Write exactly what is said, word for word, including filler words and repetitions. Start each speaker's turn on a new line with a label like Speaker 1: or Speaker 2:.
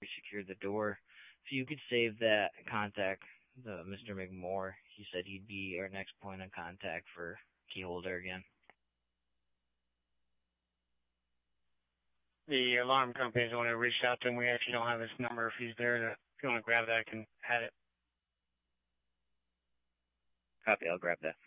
Speaker 1: we secured the door. If you could save that contact, the Mister McMore, he said he'd be our next point of contact for key holder again.
Speaker 2: The alarm company is the one who reached out to him. We actually don't have his number. If he's there, to, if you want to grab that, I can add it.
Speaker 1: Copy, I'll grab that.